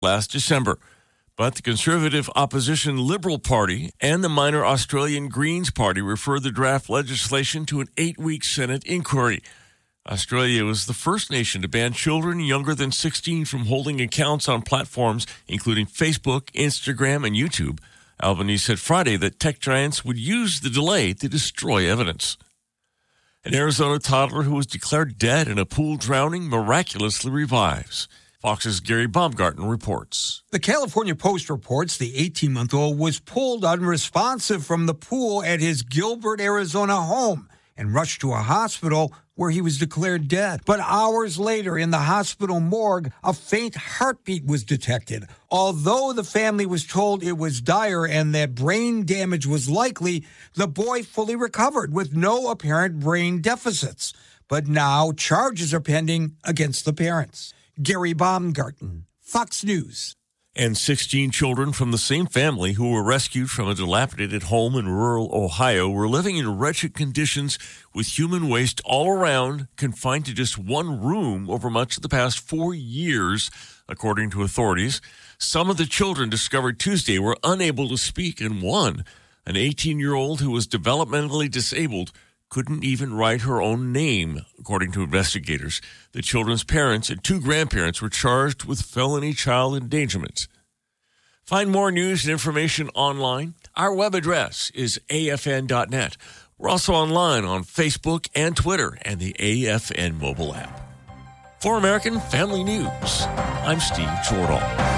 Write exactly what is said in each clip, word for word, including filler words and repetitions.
last December. But the Conservative Opposition Liberal Party and the minor Australian Greens Party referred the draft legislation to an eight-week Senate inquiry. Australia was the first nation to ban children younger than sixteen from holding accounts on platforms including Facebook, Instagram, and YouTube. Albanese said Friday that tech giants would use the delay to destroy evidence. An Arizona toddler who was declared dead in a pool drowning miraculously revives. Fox's Gary Baumgarten reports. The California Post reports the eighteen-month-old was pulled unresponsive from the pool at his Gilbert, Arizona home and rushed to a hospital where he was declared dead. But hours later, in the hospital morgue, a faint heartbeat was detected. Although the family was told it was dire and that brain damage was likely, the boy fully recovered with no apparent brain deficits. But now charges are pending against the parents. Gary Baumgarten, Fox News. And sixteen children from the same family who were rescued from a dilapidated home in rural Ohio were living in wretched conditions with human waste all around, confined to just one room over much of the past four years, according to authorities. Some of the children discovered Tuesday were unable to speak, and one, an eighteen-year-old who was developmentally disabled, couldn't even write her own name, according to investigators. The children's parents and two grandparents were charged with felony child endangerment. Find more news and information online. Our web address is A F N dot net. We're also online on Facebook and Twitter and the A F N mobile app. For American Family News, I'm Steve Jordahl.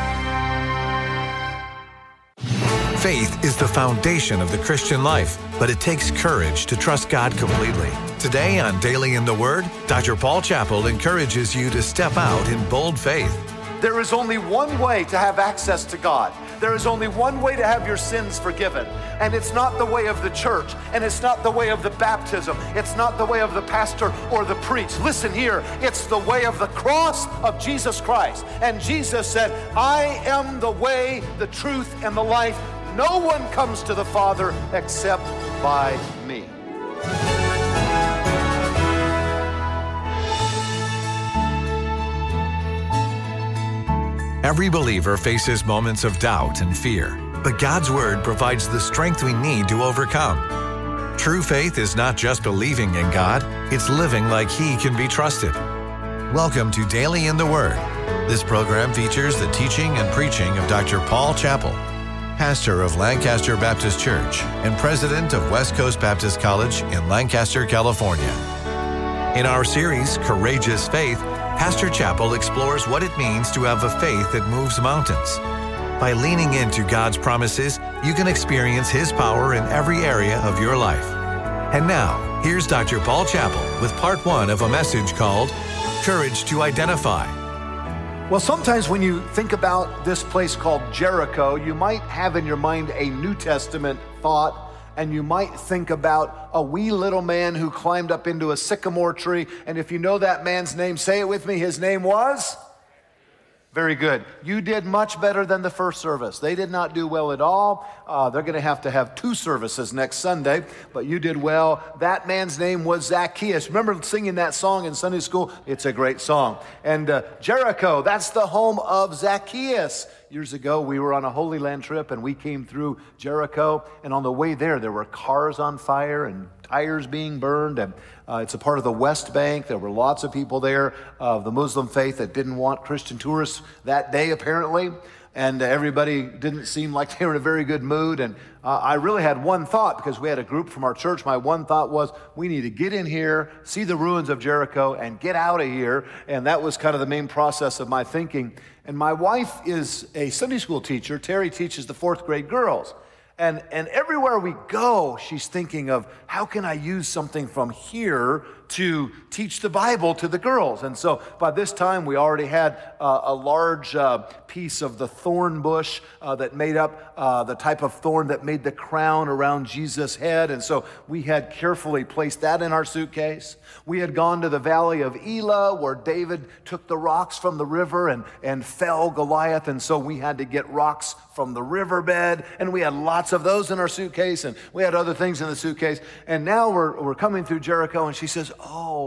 Faith is the foundation of the Christian life, but it takes courage to trust God completely. Today on Daily in the Word, Doctor Paul Chappell encourages you to step out in bold faith. There is only one way to have access to God. There is only one way to have your sins forgiven. And it's not the way of the church, and it's not the way of the baptism. It's not the way of the pastor or the priest. Listen here, it's the way of the cross of Jesus Christ. And Jesus said, I am the way, the truth, and the life. No one comes to the Father except by me. Every believer faces moments of doubt and fear, but God's Word provides the strength we need to overcome. True faith is not just believing in God, it's living like He can be trusted. Welcome to Daily in the Word. This program features the teaching and preaching of Doctor Paul Chappell, pastor of Lancaster Baptist Church and president of West Coast Baptist College in Lancaster, California. In our series, Courageous Faith, Pastor Chappell explores what it means to have a faith that moves mountains. By leaning into God's promises, you can experience His power in every area of your life. And now, here's Doctor Paul Chappell with part one of a message called Courage to Identify. Well, sometimes when you think about this place called Jericho, you might have in your mind a New Testament thought, and you might think about a wee little man who climbed up into a sycamore tree. And if you know that man's name, say it with me. His name was? Very good. You did much better than the first service. They did not do well at all. Uh, they're going to have to have two services next Sunday, but you did well. That man's name was Zacchaeus. Remember singing that song in Sunday school? It's a great song. And uh, Jericho, that's the home of Zacchaeus. Years ago, we were on a Holy Land trip, and we came through Jericho. And on the way there, there were cars on fire and tires being burned. And uh, it's a part of the West Bank. There were lots of people there of the Muslim faith that didn't want Christian tourists that day, apparently. And uh, everybody didn't seem like they were in a very good mood. And uh, I really had one thought, because we had a group from our church. My one thought was, we need to get in here, see the ruins of Jericho, and get out of here. And that was kind of the main process of my thinking. And my wife is a Sunday school teacher. Terry teaches the fourth grade girls. And, and everywhere we go, she's thinking of, how can I use something from here to teach the Bible to the girls? And so by this time, we already had uh, a large uh, piece of the thorn bush uh, that made up uh, the type of thorn that made the crown around Jesus' head. And so we had carefully placed that in our suitcase. We had gone to the valley of Elah, where David took the rocks from the river and, and fell Goliath. And so we had to get rocks from the riverbed, and we had lots of those in our suitcase, and we had other things in the suitcase. And now we're we're coming through Jericho, and she says, oh,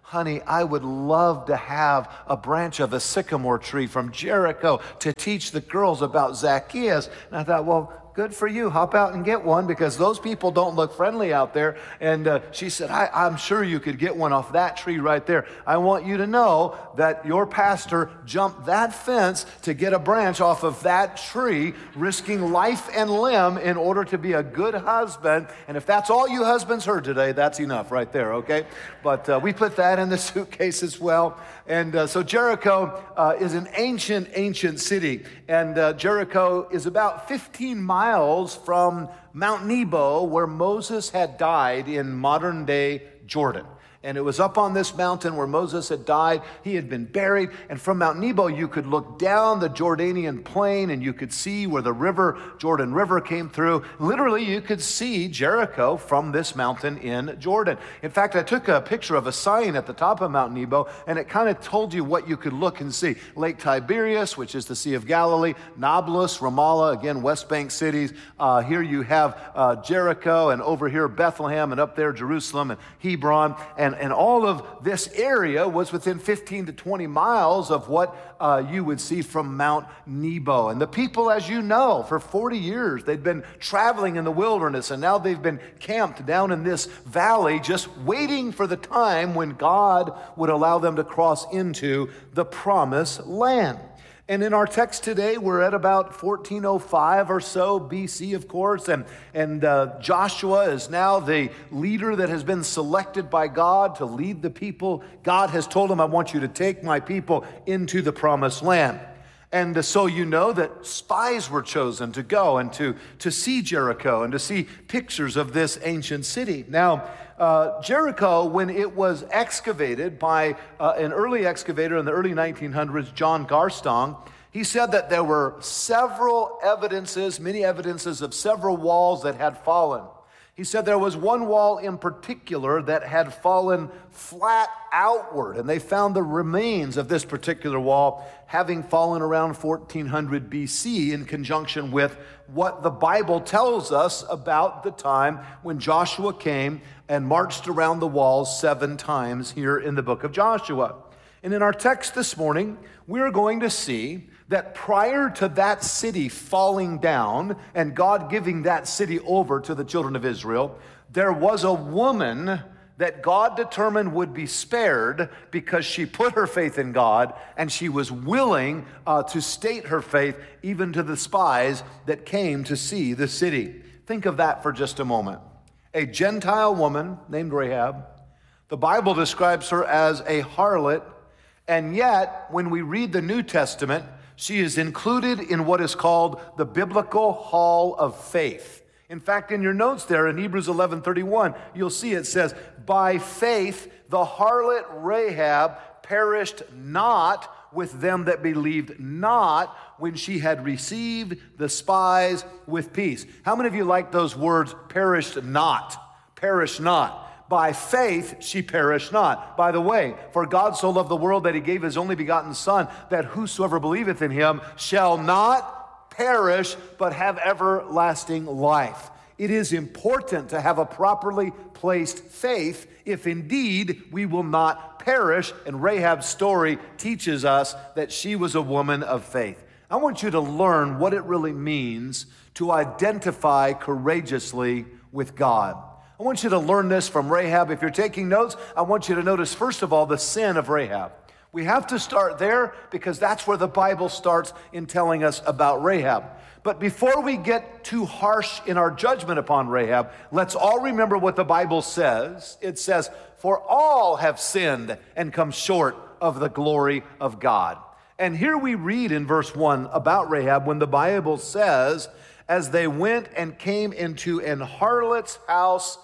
honey, I would love to have a branch of a sycamore tree from Jericho to teach the girls about Zacchaeus. And I thought, well, good for you. Hop out and get one because those people don't look friendly out there. And uh, she said, I, I'm sure you could get one off that tree right there. I want you to know that your pastor jumped that fence to get a branch off of that tree, risking life and limb in order to be a good husband. And if that's all you husbands heard today, that's enough right there, okay? But uh, we put that in the suitcase as well. And uh, so Jericho uh, is an ancient, ancient city. And uh, Jericho is about fifteen miles from Mount Nebo, where Moses had died in modern day Jordan. And it was up on this mountain where Moses had died. He had been buried. And from Mount Nebo, you could look down the Jordanian plain and you could see where the river, Jordan River, came through. Literally, you could see Jericho from this mountain in Jordan. In fact, I took a picture of a sign at the top of Mount Nebo, and it kind of told you what you could look and see. Lake Tiberias, which is the Sea of Galilee, Nablus, Ramallah, again, West Bank cities. Uh, here you have uh, Jericho, and over here Bethlehem, and up there Jerusalem and Hebron. And And all of this area was within fifteen to twenty miles of what uh, you would see from Mount Nebo. And the people, as you know, for forty years, they'd been traveling in the wilderness, and now they've been camped down in this valley, just waiting for the time when God would allow them to cross into the promised land. And in our text today, we're at about fourteen oh five or so B C, of course, and, and uh, Joshua is now the leader that has been selected by God to lead the people. God has told him, I want you to take my people into the promised land. And uh, so you know that spies were chosen to go and to, to see Jericho and to see pictures of this ancient city. Now, Uh, Jericho, when it was excavated by uh, an early excavator in the early nineteen hundreds, John Garstang, he said that there were several evidences, many evidences of several walls that had fallen. He said there was one wall in particular that had fallen flat outward, and they found the remains of this particular wall having fallen around fourteen hundred B C in conjunction with what the Bible tells us about the time when Joshua came and marched around the walls seven times here in the book of Joshua. And in our text this morning, we're going to see that prior to that city falling down and God giving that city over to the children of Israel, there was a woman that God determined would be spared because she put her faith in God and she was willing uh, to state her faith even to the spies that came to see the city. Think of that for just a moment. A Gentile woman named Rahab. The Bible describes her as a harlot, and yet when we read the New Testament, she is included in what is called the Biblical Hall of Faith. In fact, in your notes there in Hebrews eleven thirty-one, you'll see it says, by faith the harlot Rahab perished not with them that believed not when she had received the spies with peace. How many of you like those words, perished not? Perish not. By faith she perished not. By the way, for God so loved the world that he gave his only begotten Son, that whosoever believeth in him shall not perish, but have everlasting life. It is important to have a properly placed faith if indeed we will not perish. And Rahab's story teaches us that she was a woman of faith. I want you to learn what it really means to identify courageously with God. I want you to learn this from Rahab. If you're taking notes, I want you to notice, first of all, the sin of Rahab. We have to start there because that's where the Bible starts in telling us about Rahab. But before we get too harsh in our judgment upon Rahab, let's all remember what the Bible says. It says, for all have sinned and come short of the glory of God. And here we read in verse one about Rahab when the Bible says, as they went and came into an harlot's house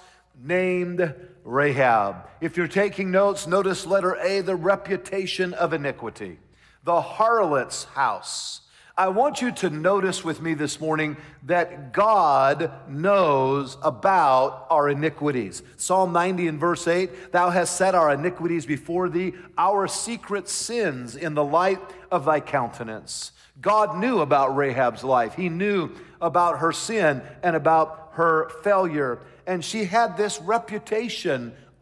named Rahab. If you're taking notes, notice letter A, the reputation of iniquity. The harlot's house. I want you to notice with me this morning that God knows about our iniquities. Psalm ninety and verse eight, thou hast set our iniquities before thee, our secret sins in the light of thy countenance. God knew about Rahab's life. He knew about her sin and about her failure. And she had this reputation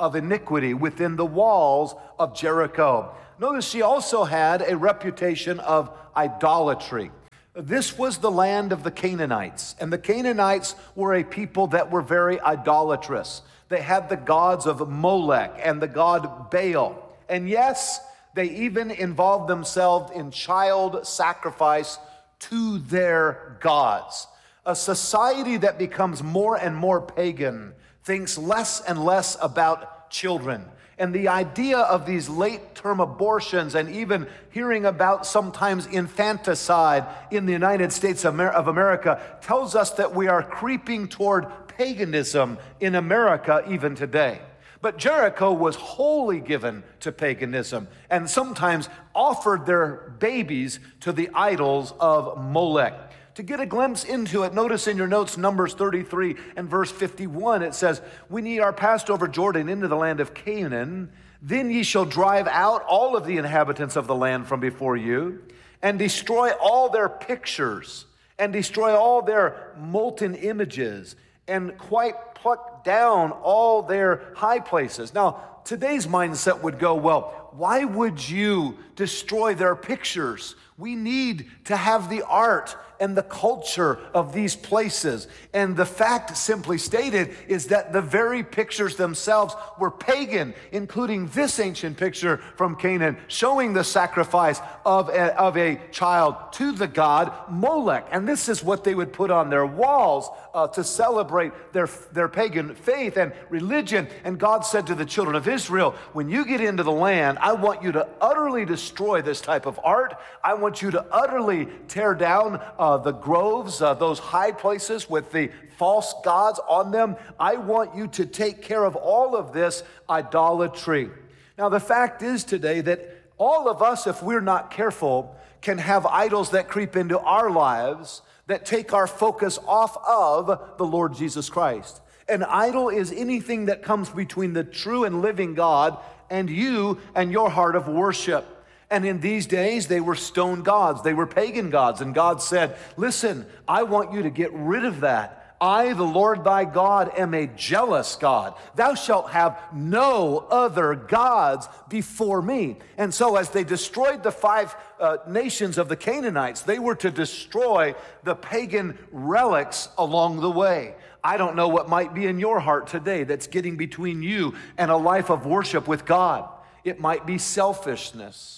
of iniquity within the walls of Jericho. Notice she also had a reputation of idolatry. This was the land of the Canaanites, and the Canaanites were a people that were very idolatrous. They had the gods of Molech and the god Baal. And yes, they even involved themselves in child sacrifice to their gods. A society that becomes more and more pagan thinks less and less about children. And the idea of these late-term abortions and even hearing about sometimes infanticide in the United States of America tells us that we are creeping toward paganism in America even today. But Jericho was wholly given to paganism and sometimes offered their babies to the idols of Molech. To get a glimpse into it, notice in your notes, Numbers thirty-three and verse fifty-one, it says, "When ye are passed over Jordan into the land of Canaan, then ye shall drive out all of the inhabitants of the land from before you, and destroy all their pictures, and destroy all their molten images, and quite pluck down all their high places." Now, today's mindset would go, well, why would you destroy their pictures? We need to have the art and the culture of these places. And the fact simply stated is that the very pictures themselves were pagan, including this ancient picture from Canaan showing the sacrifice of a, of a child to the god Molech. And this is what they would put on their walls uh, to celebrate their, their pagan faith and religion. And God said to the children of Israel, when you get into the land, I want you to utterly destroy this type of art. I want you to utterly tear down uh, the groves, uh, those high places with the false gods on them. I want you to take care of all of this idolatry. Now, the fact is today that all of us, if we're not careful, can have idols that creep into our lives that take our focus off of the Lord Jesus Christ. An idol is anything that comes between the true and living God and you and your heart of worship. And in these days, they were stone gods. They were pagan gods. And God said, listen, I want you to get rid of that. I, the Lord thy God, am a jealous God. Thou shalt have no other gods before me. And so as they destroyed the five uh, nations of the Canaanites, they were to destroy the pagan relics along the way. I don't know what might be in your heart today that's getting between you and a life of worship with God. It might be selfishness.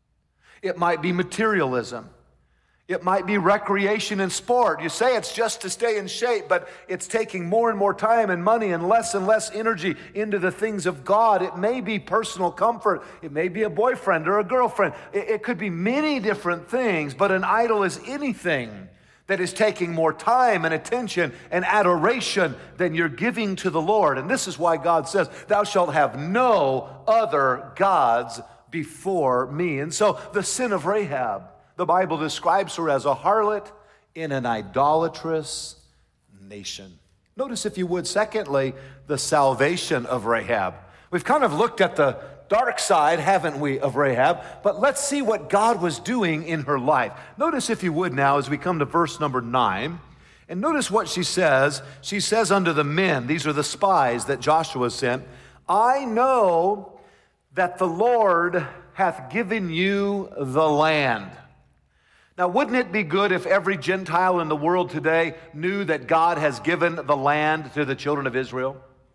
It might be materialism. It might be recreation and sport. You say it's just to stay in shape, but it's taking more and more time and money and less and less energy into the things of God. It may be personal comfort. It may be a boyfriend or a girlfriend. It, it could be many different things, but an idol is anything that is taking more time and attention and adoration than you're giving to the Lord. And this is why God says, thou shalt have no other gods before me. And so the sin of Rahab, the Bible describes her as a harlot in an idolatrous nation. Notice, if you would, secondly, the salvation of Rahab. We've kind of looked at the dark side, haven't we, of Rahab? But let's see what God was doing in her life. Notice, if you would, now, as we come to verse number nine, and notice what she says. She says unto the men, these are the spies that Joshua sent, I know that the Lord hath given you the land. Now, wouldn't it be good if every Gentile in the world today knew that God has given the land to the children of Israel?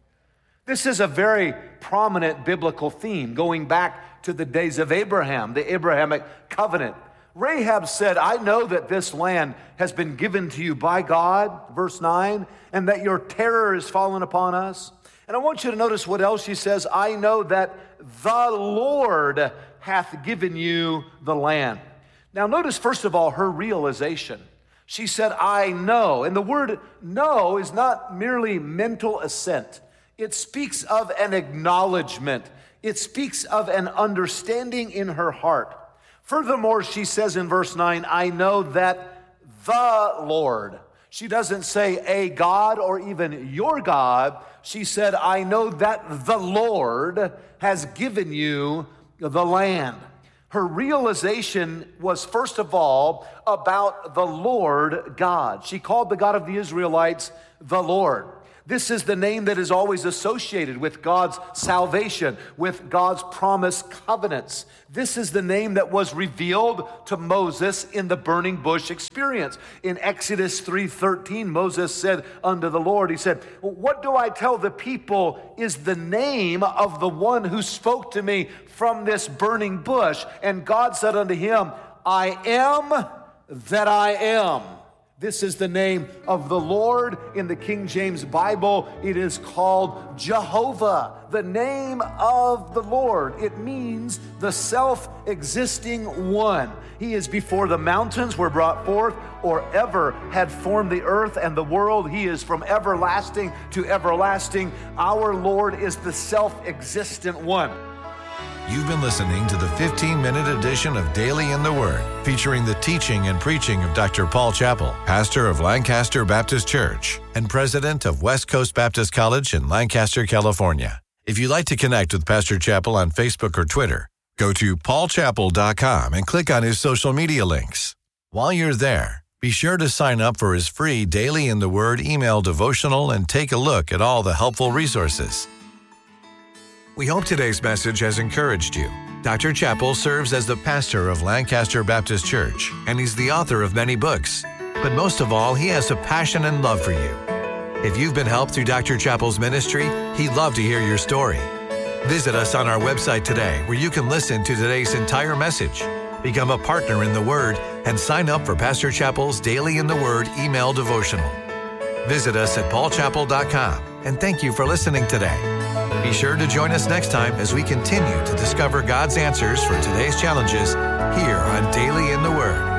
This is a very prominent biblical theme going back to the days of Abraham, the Abrahamic covenant. Rahab said, I know that this land has been given to you by God, verse nine, and that your terror is fallen upon us. And I want you to notice what else she says. I know that the Lord hath given you the land. Now notice, first of all, her realization. She said, I know. And the word know is not merely mental assent. It speaks of an acknowledgement. It speaks of an understanding in her heart. Furthermore, she says in verse nine, I know that the Lord. She doesn't say a God or even your God. She said, I know that the Lord has given you the land. Her realization was, first of all, about the Lord God. She called the God of the Israelites the Lord. This is the name that is always associated with God's salvation, with God's promised covenants. This is the name that was revealed to Moses in the burning bush experience. In Exodus three thirteen, Moses said unto the Lord, he said, what do I tell the people is the name of the one who spoke to me from this burning bush? And God said unto him, I am that I am. This is the name of the Lord. In the King James Bible, it is called Jehovah, the name of the Lord. It means the self-existing one. He is before the mountains were brought forth or ever had formed the earth and the world. He is from everlasting to everlasting. Our Lord is the self-existent one. You've been listening to the fifteen-minute edition of Daily in the Word, featuring the teaching and preaching of Doctor Paul Chappell, pastor of Lancaster Baptist Church and president of West Coast Baptist College in Lancaster, California. If you'd like to connect with Pastor Chappell on Facebook or Twitter, go to paul chappell dot com and click on his social media links. While you're there, be sure to sign up for his free Daily in the Word email devotional and take a look at all the helpful resources. We hope today's message has encouraged you. Doctor Chappell serves as the pastor of Lancaster Baptist Church, and he's the author of many books. But most of all, he has a passion and love for you. If you've been helped through Doctor Chappell's ministry, he'd love to hear your story. Visit us on our website today, where you can listen to today's entire message, become a partner in the Word, and sign up for Pastor Chappell's Daily in the Word email devotional. Visit us at paul chappell dot com, and thank you for listening today. Be sure to join us next time as we continue to discover God's answers for today's challenges here on Daily in the Word.